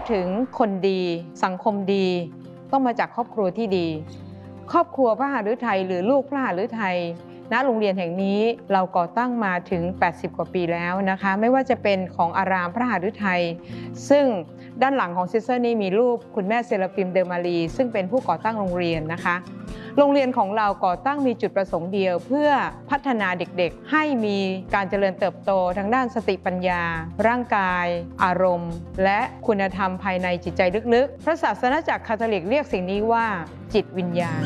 ถึงคนดีสังคมดีต้องมาจากครอบครัวที่ดีครอบครัวพระหฤทัยหรือลูกพระหฤทัยณโรงเรียนแห่งนี้เราก่อตั้งมาถึง80 กว่าปีแล้วนะคะไม่ว่าจะเป็นของอารามพระหฤทัยซึ่งด้านหลังของซิสเตอร์นี่มีรูปคุณแม่เซราฟิมเดอมารีซึ่งเป็นผู้ก่อตั้งโรงเรียนนะคะโรงเรียนของเราก่อตั้งมีจุดประสงค์เดียวเพื่อพัฒนาเด็กๆให้มีการเจริญเติบโตทางด้านสติปัญญาร่างกายอารมณ์และคุณธรรมภายในจิตใจลึกๆพระศาสนาจักรคาทอลิกเรียกสิ่งนี้ว่าจิตวิญญาณ